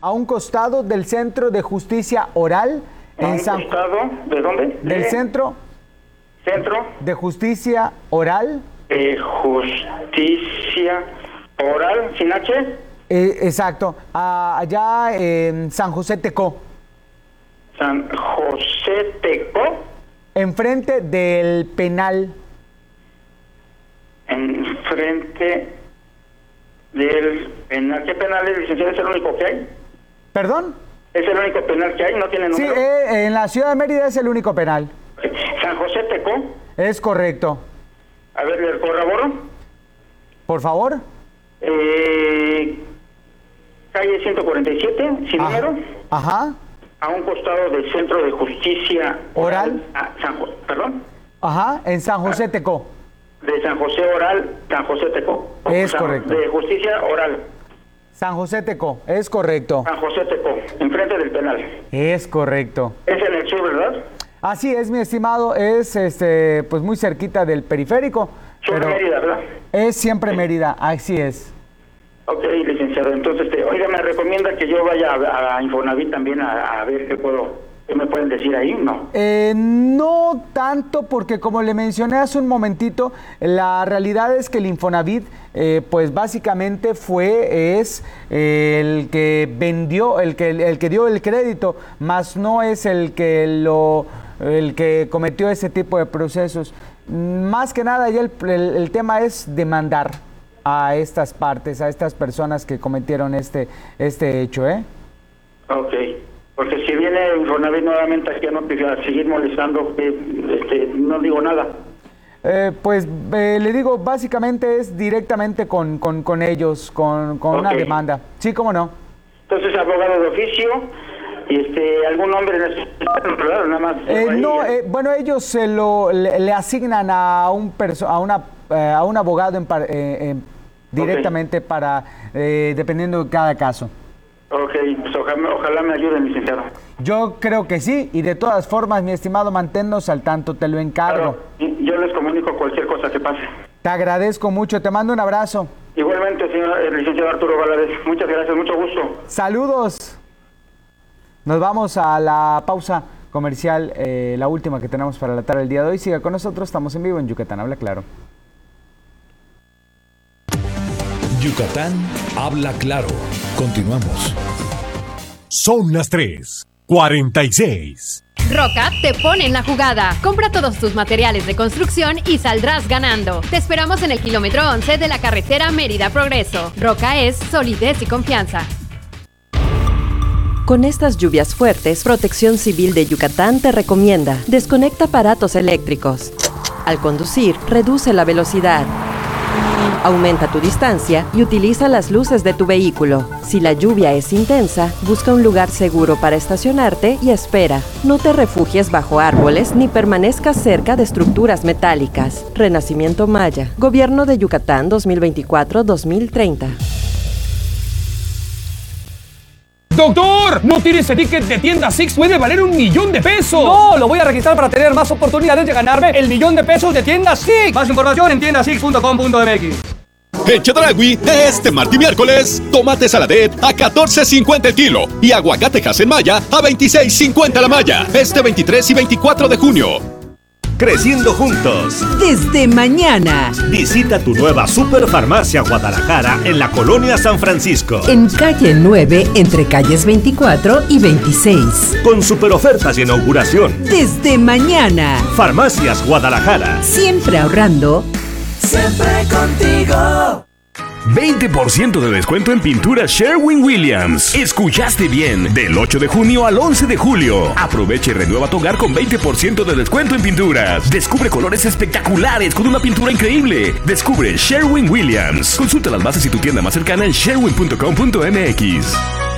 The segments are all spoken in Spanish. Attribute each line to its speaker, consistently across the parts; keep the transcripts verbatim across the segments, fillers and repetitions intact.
Speaker 1: a un costado del Centro de Justicia Oral.
Speaker 2: ¿A un
Speaker 1: San...
Speaker 2: costado? ¿De dónde?
Speaker 1: Del
Speaker 2: ¿De?
Speaker 1: Centro.
Speaker 2: ¿Centro?
Speaker 1: De Justicia Oral.
Speaker 2: Eh, justicia Oral, sin H.
Speaker 1: Eh, exacto, ah, allá en San José Tecó.
Speaker 2: San José Tecó.
Speaker 1: Enfrente del penal.
Speaker 2: Enfrente del penal. ¿Qué penal es, licenciado? ¿Es el único que hay?
Speaker 1: ¿Perdón?
Speaker 2: ¿Es el único penal que hay? ¿No tiene número?
Speaker 1: Sí, eh, en la ciudad de Mérida es el único penal.
Speaker 2: San José Tecó.
Speaker 1: Es correcto.
Speaker 2: A ver, ¿le corroboro?
Speaker 1: Por favor.
Speaker 2: Eh, calle ciento cuarenta y siete, sin
Speaker 1: Ajá.
Speaker 2: número.
Speaker 1: Ajá.
Speaker 2: A un costado del Centro de Justicia
Speaker 1: Oral.
Speaker 2: Oral. Ah, San Jo- ¿Perdón?
Speaker 1: Ajá, en San José Tecó.
Speaker 2: De San José Oral, San José Tecó.
Speaker 1: Es
Speaker 2: San-
Speaker 1: correcto.
Speaker 2: De Justicia Oral,
Speaker 1: San José Tecó, es correcto.
Speaker 2: San José Tecó, enfrente del penal.
Speaker 1: Es correcto.
Speaker 2: Es en el sur, ¿verdad?
Speaker 1: Así es, mi estimado, es este pues muy cerquita del periférico.
Speaker 2: Sur
Speaker 1: Pero
Speaker 2: Mérida, ¿verdad?
Speaker 1: es siempre Mérida, así es.
Speaker 2: Ok, licenciado. Entonces, este, oiga, me recomienda que yo vaya a, a Infonavit también a, a ver qué puedo, qué me pueden decir ahí, ¿no?
Speaker 1: Eh, no tanto, porque como le mencioné hace un momentito, la realidad es que el Infonavit, eh, pues básicamente fue, es eh, el que vendió, el que, el que dio el crédito, más no es el que lo, el que cometió ese tipo de procesos. Más que nada, ya el, el, el tema es demandar a estas partes, a estas personas que cometieron este, este hecho, ¿eh?
Speaker 2: Ok. Porque si viene Infonavit nuevamente aquí a, no, a seguir molestando, eh, este, no digo nada.
Speaker 1: Eh, pues eh, le digo, básicamente es directamente con, con, con ellos, con, con una
Speaker 2: Ok.
Speaker 1: demanda. Sí, cómo no.
Speaker 2: Entonces, abogado de oficio, y este, algún nombre en especial, ¿verdad? Nada más.
Speaker 1: Eh,
Speaker 2: ahí,
Speaker 1: no,
Speaker 2: eh.
Speaker 1: eh, bueno, ellos se lo le, le asignan a un perso a una eh, a un abogado en par- eh, eh, directamente
Speaker 2: Ok.
Speaker 1: para eh, dependiendo de cada caso.
Speaker 2: Ok, pues ojalá, ojalá me ayuden, licenciado.
Speaker 1: Yo creo que sí, y de todas formas, mi estimado, manténnos al tanto, te lo encargo.
Speaker 2: Claro, y yo les comunico cualquier cosa que pase.
Speaker 1: Te agradezco mucho, te mando un abrazo.
Speaker 2: Igualmente, señor el licenciado Arturo Valadez. Muchas gracias, mucho gusto.
Speaker 1: Saludos. Nos vamos a la pausa comercial, eh, la última que tenemos para la tarde del día de hoy. Siga con nosotros, estamos en vivo en Yucatán Habla Claro.
Speaker 3: Yucatán Habla Claro. Continuamos.
Speaker 4: Son las tres cuarenta y seis.
Speaker 5: Roca te pone en la jugada. Compra todos tus materiales de construcción y saldrás ganando. Te esperamos en el kilómetro once de la carretera Mérida Progreso. Roca es solidez y confianza.
Speaker 6: Con estas lluvias fuertes, Protección Civil de Yucatán te recomienda: desconecta aparatos eléctricos. Al conducir, reduce la velocidad. Aumenta tu distancia y utiliza las luces de tu vehículo. Si la lluvia es intensa, busca un lugar seguro para estacionarte y espera. No te refugies bajo árboles ni permanezcas cerca de estructuras metálicas. Renacimiento Maya. Gobierno de Yucatán dos mil veinticuatro a dos mil treinta.
Speaker 7: ¡Doctor! ¡No tires ese ticket de tienda Six! ¡Puede valer un millón de pesos! ¡No! Lo voy a registrar para tener más oportunidades de ganarme el millón de pesos de tienda Six. Más información en tienda six punto com punto m x.
Speaker 8: En Chedraui, este martes y miércoles, tomate saladet a catorce cincuenta el kilo y aguacate en malla a veintiséis cincuenta la malla. Este veintitrés y veinticuatro de junio.
Speaker 9: Creciendo juntos.
Speaker 10: Desde mañana.
Speaker 9: Visita tu nueva Superfarmacia Guadalajara en la colonia San Francisco.
Speaker 10: En calle nueve, entre calles veinticuatro y veintiséis.
Speaker 9: Con super ofertas de inauguración.
Speaker 10: Desde mañana.
Speaker 9: Farmacias Guadalajara.
Speaker 10: Siempre ahorrando.
Speaker 11: Siempre contigo.
Speaker 12: veinte por ciento de descuento en pintura Sherwin-Williams. Escuchaste bien. Del ocho de junio al once de julio. Aprovecha y renueva tu hogar con veinte por ciento de descuento en pinturas. Descubre colores espectaculares con una pintura increíble. Descubre Sherwin-Williams. Consulta las bases y tu tienda más cercana en sherwin punto com punto m x.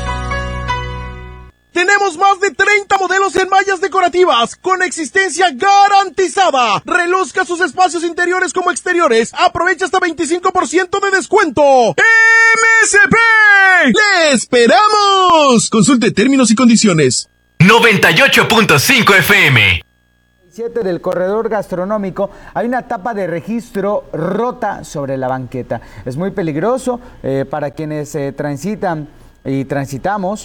Speaker 13: Tenemos más de treinta modelos en mallas decorativas con existencia garantizada. Reluzca sus espacios interiores como exteriores. Aprovecha hasta veinticinco por ciento de descuento. ¡M S P! ¡Le esperamos! Consulte términos y condiciones.
Speaker 14: noventa y ocho punto cinco F M.
Speaker 1: siete del corredor gastronómico hay una tapa de registro rota sobre la banqueta. Es muy peligroso eh, para quienes eh, transitan y transitamos